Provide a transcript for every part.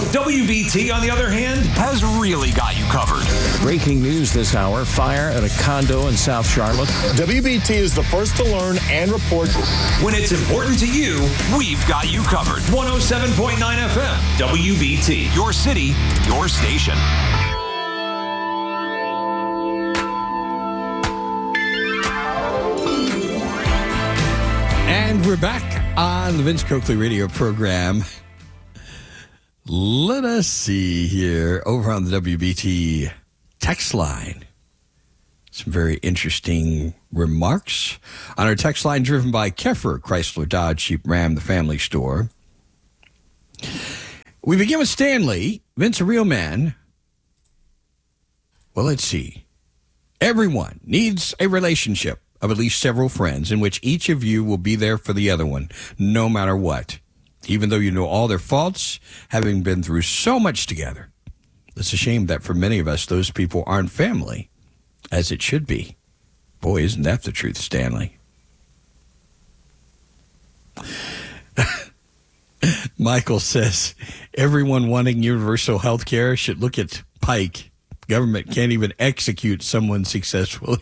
WBT, on the other hand, has really got you covered. Breaking news this hour, fire at a condo in South Charlotte. WBT is the first to learn and report. When it's important to you, we've got you covered. 107.9 FM, WBT, your city, your station. And we're back on the Vince Coakley radio program. Let us see here over on the WBT text line. Some very interesting remarks on our text line driven by Keffer, Chrysler, Dodge, Jeep, Ram, the family store. We begin with Stanley. Vince, a real man. Well, let's see. Everyone needs a relationship of at least several friends in which each of you will be there for the other one, no matter what. Even though you know all their faults, having been through so much together. It's a shame that for many of us, those people aren't family, as it should be. Boy, isn't that the truth, Stanley? Michael says, everyone wanting universal health care should look at Pike. Government can't even execute someone successfully.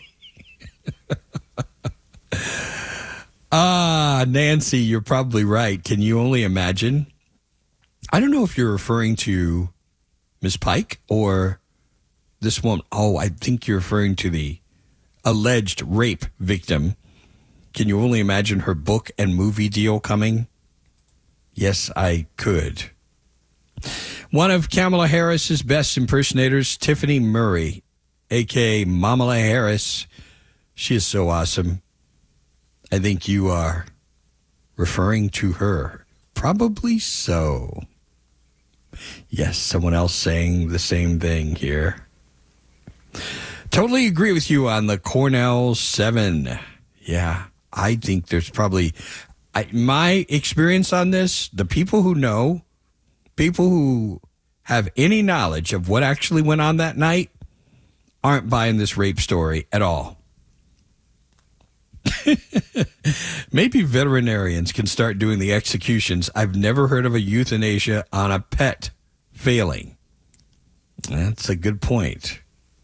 Nancy, you're probably right. Can you only imagine? I don't know if you're referring to Miss Pike or this woman. Oh, I think you're referring to the alleged rape victim. Can you only imagine her book and movie deal coming? Yes, I could. One of Kamala Harris's best impersonators, Tiffany Murray, a.k.a. Mamala Harris. She is so awesome. I think you are referring to her. Probably so. Yes, someone else saying the same thing here. Totally agree with you on the Cornell 7. Yeah, I think there's probably... my experience on this, the people who know, people who have any knowledge of what actually went on that night aren't buying this rape story at all. Maybe veterinarians can start doing the executions. I've never heard of a euthanasia on a pet failing. That's a good point.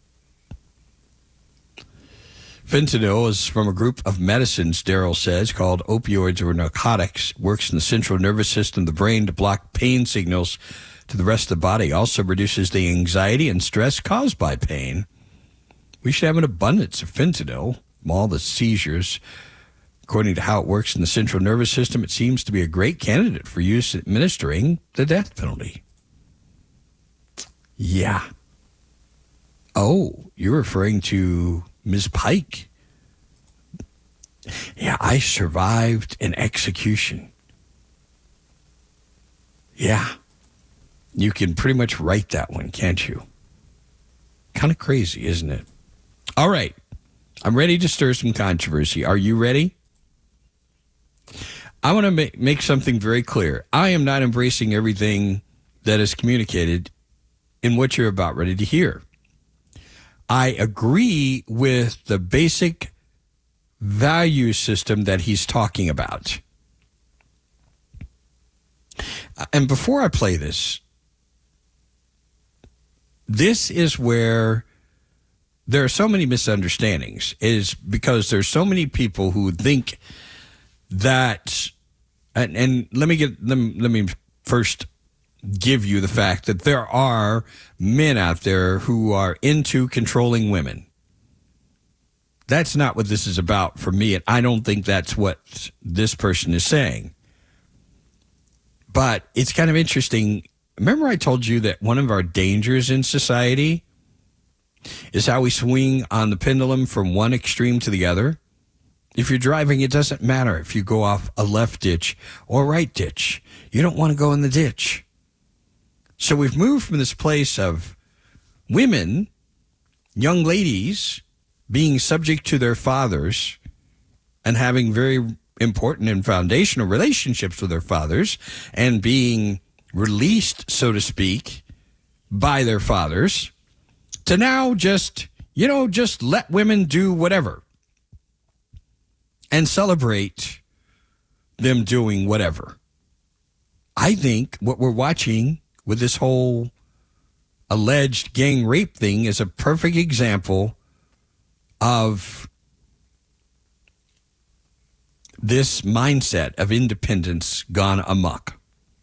Fentanyl is from a group of medicines, Daryl says, called opioids or narcotics. Works in the central nervous system, the brain, to block pain signals to the rest of the body. Also reduces the anxiety and stress caused by pain. We should have an abundance of fentanyl. All the seizures. According to how it works in the central nervous system, it seems to be a great candidate for use administering the death penalty. Yeah. Oh, you're referring to Ms. Pike. Yeah, I survived an execution. Yeah. You can pretty much write that one, can't you? Kind of crazy, isn't it? All right. I'm ready to stir some controversy. Are you ready? I want to make something very clear. I am not embracing everything that is communicated in what you're about ready to hear. I agree with the basic value system that he's talking about. And before I play this is where there are so many misunderstandings, is because there's so many people who think that, and let me first give you the fact that there are men out there who are into controlling women. That's not what this is about for me, and I don't think that's what this person is saying. But it's kind of interesting. Remember I told you that one of our dangers in society is how we swing on the pendulum from one extreme to the other. If you're driving, it doesn't matter if you go off a left ditch or right ditch. You don't want to go in the ditch. So we've moved from this place of women, young ladies, being subject to their fathers and having very important and foundational relationships with their fathers and being released, so to speak, by their fathers, to now just let women do whatever and celebrate them doing whatever. I think what we're watching with this whole alleged gang rape thing is a perfect example of this mindset of independence gone amok.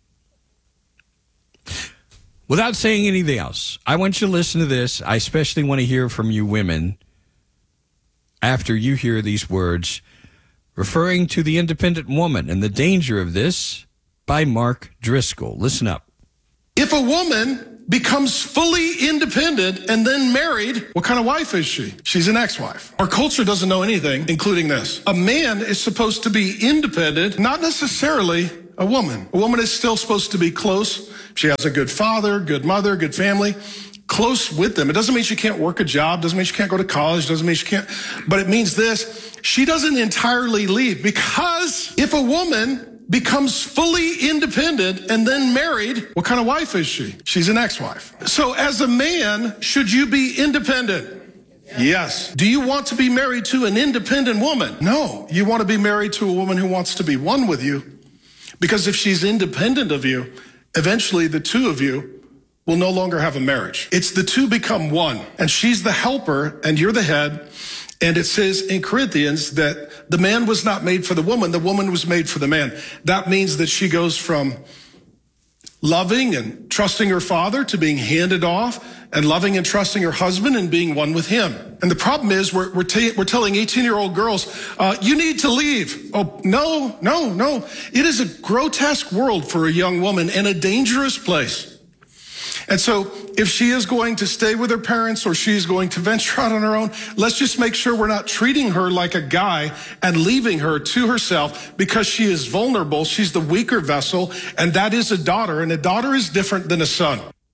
Without saying anything else, I want you to listen to this. I especially want to hear from you women after you hear these words referring to the independent woman and the danger of this by Mark Driscoll. Listen up. If a woman becomes fully independent and then married, what kind of wife is she? She's an ex-wife. Our culture doesn't know anything, including this. A man is supposed to be independent, not necessarily a woman. A woman is still supposed to be close. She has a good father, good mother, good family, close with them. It doesn't mean she can't work a job, doesn't mean she can't go to college, doesn't mean she can't, but it means this, she doesn't entirely leave, because if a woman becomes fully independent and then married, what kind of wife is she? She's an ex-wife. So as a man, should you be independent? Yes. Do you want to be married to an independent woman? No. You want to be married to a woman who wants to be one with you, because if she's independent of you, eventually the two of you will no longer have a marriage. It's the two become one, and she's the helper and you're the head. And it says in Corinthians that the man was not made for the woman was made for the man. That means that she goes from loving and trusting her father to being handed off and loving and trusting her husband and being one with him. And the problem is we're telling 18-year-old girls, you need to leave. Oh, no. It is a grotesque world for a young woman and a dangerous place. And so if she is going to stay with her parents or she's going to venture out on her own, let's just make sure we're not treating her like a guy and leaving her to herself, because she is vulnerable. She's the weaker vessel, and that is a daughter, and a daughter is different than a son.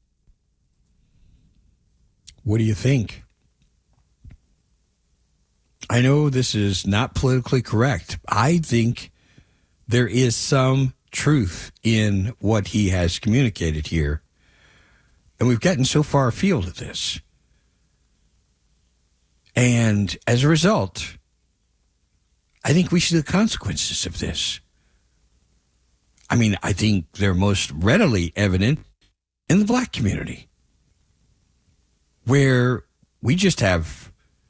What do you think? I know this is not politically correct. I think there is some truth in what he has communicated here. And we've gotten so far afield of this. And as a result, I think we see the consequences of this. I mean, I think they're most readily evident in the black community, where we just have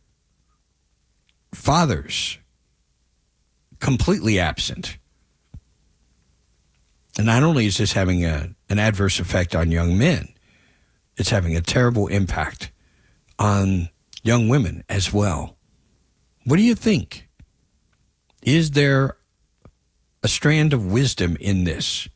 fathers completely absent. And not only is this having an adverse effect on young men, it's having a terrible impact on young women as well. What do you think? Is there a strand of wisdom in this?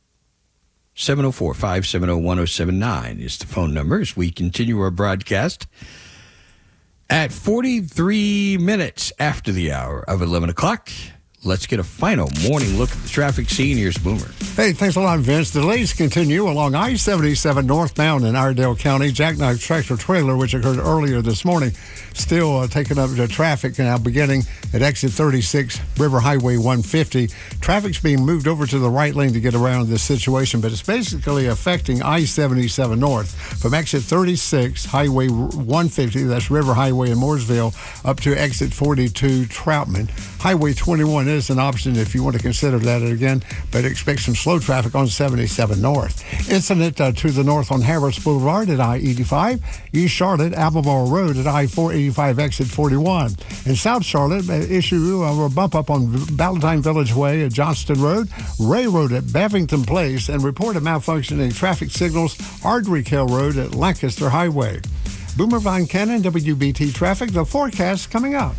704-570-1079 is the phone number as we continue our broadcast at 43 minutes after the hour of 11 o'clock. Let's get a final morning look at the traffic scene. Here's Boomer. Hey, thanks a lot, Vince. Delays continue along I-77 northbound in Iredell County. Jackknife tractor trailer, which occurred earlier this morning, still taking up the traffic now, beginning at exit 36, River Highway 150. Traffic's being moved over to the right lane to get around this situation, but it's basically affecting I-77 north from exit 36, Highway 150, that's River Highway in Mooresville, up to exit 42, Troutman. Highway 21 is an option if you want to consider that again, but expect some slow traffic on 77 north. Incident to the north on Harris Boulevard at I-85, East Charlotte, Albemarle Road at I-485 exit 41. In South Charlotte, issue a bump up on Valentine Village Way at Johnston Road, Ray Road at Bevington Place, and report of malfunctioning traffic signals, Ardrey Hill Road at Lancaster Highway. Boomer Von Cannon, WBT Traffic, the forecast coming up.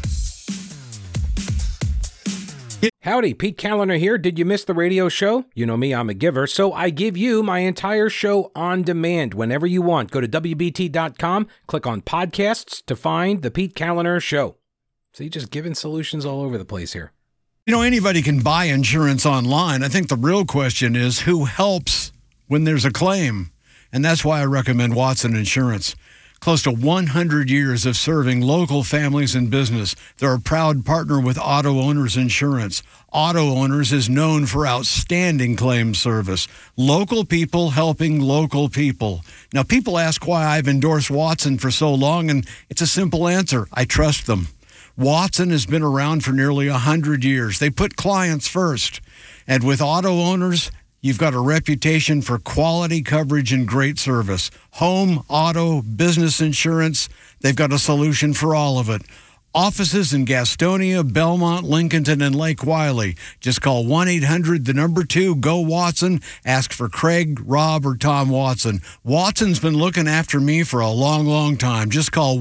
Howdy, Pete Callender here. Did you miss the radio show? You know me, I'm a giver, so I give you my entire show on demand whenever you want. Go to WBT.com, click on podcasts to find the Pete Callender Show. So you're just giving solutions all over the place here. You know, anybody can buy insurance online. I think the real question is who helps when there's a claim? And that's why I recommend Watson Insurance. Close to 100 years of serving local families and business. They're a proud partner with Auto Owners Insurance. Auto Owners is known for outstanding claim service. Local people helping local people. Now, people ask why I've endorsed Watson for so long, and it's a simple answer. I trust them. Watson has been around for nearly 100 years. They put clients first. And with Auto Owners, you've got a reputation for quality coverage and great service. Home, auto, business insurance, they've got a solution for all of it. Offices in Gastonia, Belmont, Lincolnton, and Lake Wiley. Just call 1-800-2-GO-WATSON. Ask for Craig, Rob, or Tom Watson. Watson's been looking after me for a long, long time. Just call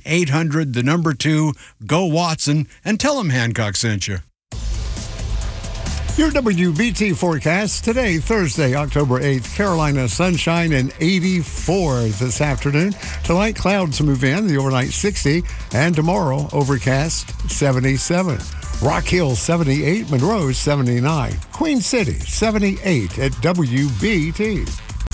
1-800-2-GO-WATSON and tell him Hancock sent you. Your WBT forecast today, Thursday, October 8th. Carolina sunshine and 84 this afternoon. Tonight, clouds move in, the overnight 60. And tomorrow, overcast 77. Rock Hill 78, Monroe 79. Queen City 78 at WBT.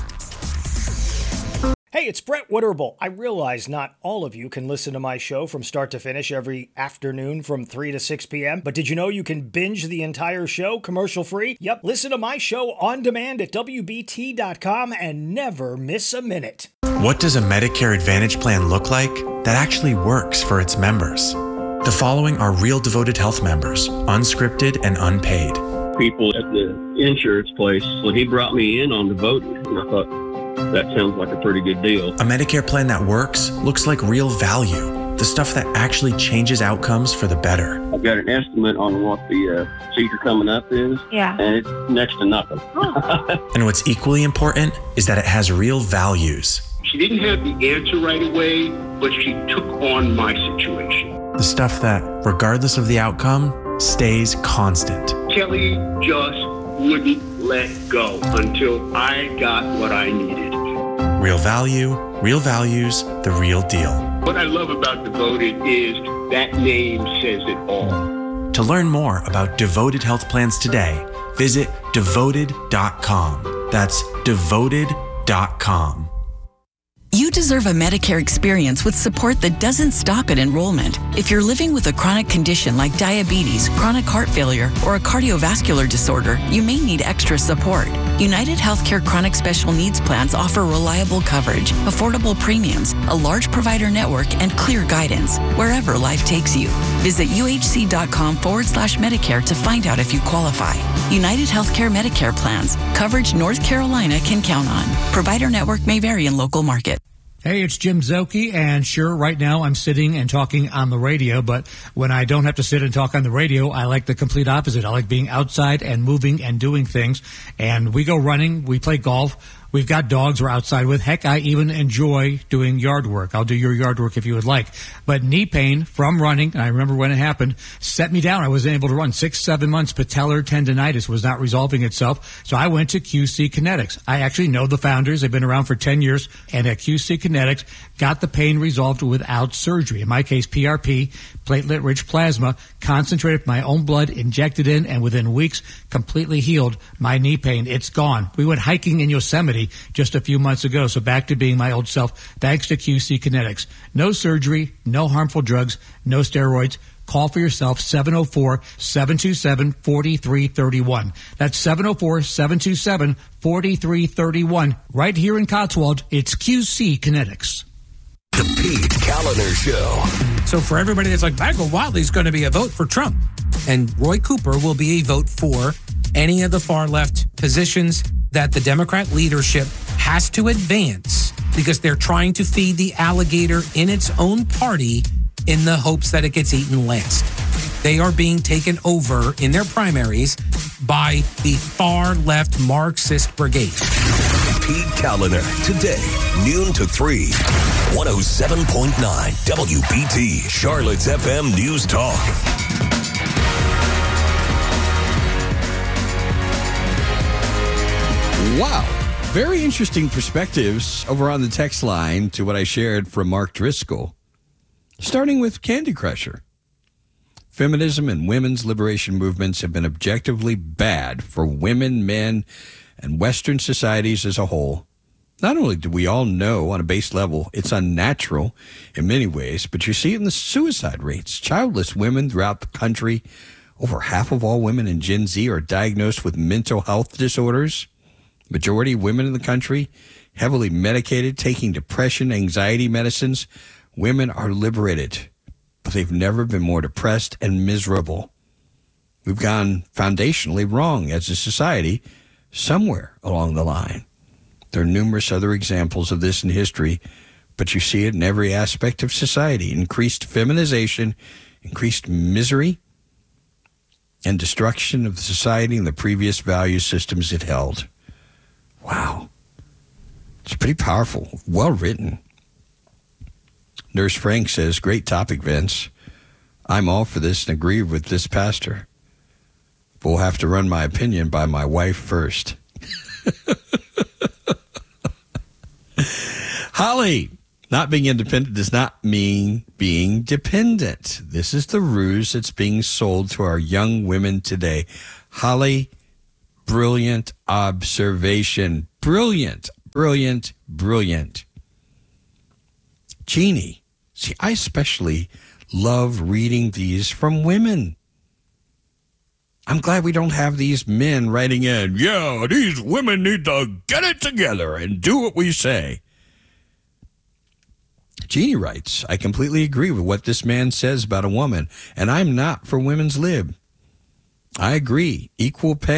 Hey, it's Brett Witterbull. I realize not all of you can listen to my show from start to finish every afternoon from 3 to 6 p.m., but did you know you can binge the entire show commercial-free? Yep, listen to my show on demand at WBT.com and never miss a minute. What does a Medicare Advantage plan look like that actually works for its members? The following are real devoted health members, unscripted and unpaid. People at the insurance place, when he brought me in on the voting, and I thought, that sounds like a pretty good deal. A Medicare plan that works looks like real value, the stuff that actually changes outcomes for the better. I've got an estimate on what the procedure coming up is, and it's next to nothing. And what's equally important is that it has real values. She didn't have the answer right away, but she took on my situation. The stuff that, regardless of the outcome, stays constant. Kelly just wouldn't let go until I got what I needed. Real value, real values, the real deal. What I love about Devoted is that name says it all. To learn more about Devoted Health Plans today, visit devoted.com. That's devoted.com. You deserve a Medicare experience with support that doesn't stop at enrollment. If you're living with a chronic condition like diabetes, chronic heart failure, or a cardiovascular disorder, you may need extra support. United Healthcare Chronic Special Needs Plans offer reliable coverage, affordable premiums, a large provider network, and clear guidance wherever life takes you. Visit uhc.com/Medicare to find out if you qualify. United Healthcare Medicare Plans. Coverage North Carolina can count on. Provider network may vary in local market. Hey, it's Jim Zoki, and sure, right now I'm sitting and talking on the radio, but when I don't have to sit and talk on the radio, I like the complete opposite. I like being outside and moving and doing things, and we go running, we play golf, we've got dogs we're outside with. Heck, I even enjoy doing yard work. I'll do your yard work if you would like. But knee pain from running, and I remember when it happened, set me down. I wasn't able to run 6-7 months. Patellar tendonitis was not resolving itself. So I went to QC Kinetics. I actually know the founders. They've been around for 10 years. And at QC Kinetics, got the pain resolved without surgery. In my case, PRP, platelet-rich plasma, concentrated my own blood, injected in, and within weeks, completely healed my knee pain. It's gone. We went hiking in Yosemite just a few months ago, so back to being my old self thanks to QC Kinetics. No surgery, no harmful drugs, no steroids. Call for yourself, 704-727-4331. That's 704-727-4331. Right here in Cotswold, it's QC Kinetics. The Pete Kaliner Show. So for everybody that's like, Michael Whatley's going to be a vote for Trump, and Roy Cooper will be a vote for any of the far left positions that the Democrat leadership has to advance because they're trying to feed the alligator in its own party in the hopes that it gets eaten last. They are being taken over in their primaries by the far left Marxist brigade. Pete Kaliner, today, noon to 3, 107.9 WBT, Charlotte's FM News Talk. Wow. Very interesting perspectives over on the text line to what I shared from Mark Driscoll. Starting with Candy Crusher. Feminism and women's liberation movements have been objectively bad for women, men, and Western societies as a whole. Not only do we all know on a base level it's unnatural in many ways, but you see it in the suicide rates. Childless women throughout the country. Over half of all women in Gen Z are diagnosed with mental health disorders. Majority of women in the country heavily medicated, taking depression, anxiety medicines. Women are liberated, but they've never been more depressed and miserable. We've gone foundationally wrong as a society somewhere along the line. There are numerous other examples of this in history, but you see it in every aspect of society. Increased feminization, increased misery, and destruction of the society and the previous value systems it held. Wow. It's pretty powerful. Well written. Nurse Frank says, great topic, Vince. I'm all for this and agree with this pastor. But we'll have to run my opinion by my wife first. Holly, not being independent does not mean being dependent. This is the ruse that's being sold to our young women today. Holly, brilliant observation. Brilliant, brilliant, brilliant. Jeannie, see, I especially love reading these from women. I'm glad we don't have these men writing in, yeah, these women need to get it together and do what we say. Jeannie writes, I completely agree with what this man says about a woman, and I'm not for women's lib. I agree. Equal pay.